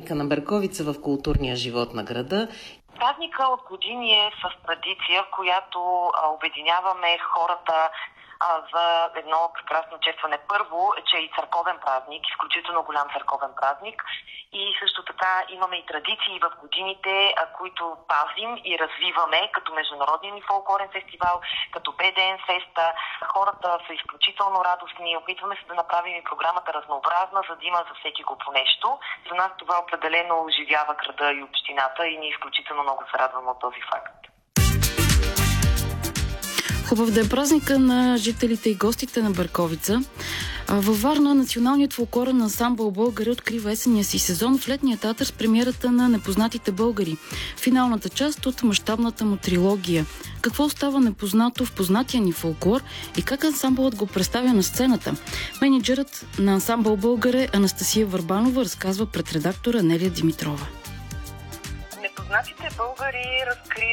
празника на Берковица в културния живот на града. Празника от години е с традиция, в която обединяваме хората за едно прекрасно честване. Първо, че е и църковен празник, изключително голям църковен празник. И също така имаме и традиции в годините, които пазим и развиваме, като Международния ни фолклорен фестивал, като БДН феста. Хората са изключително радостни. Опитваме се да направим и програмата разнообразна, за да има за всеки го по нещо. За нас това определено оживява града и общината и ние изключително много се радваме от този факт. Хубав да е празника на жителите и гостите на Берковица. Във Варна националният фолклорен ансамбъл Българи открива есенния си сезон в летния театър с премиерата на Непознатите българи, финалната част от мащабната му трилогия. Какво остава непознато в познатия ни фолклор и как ансамбълът го представя на сцената? Мениджърът на ансамбъл Българи Анастасия Върбанова разказва пред редактора Нелия Димитрова. Непознатите българи разкрива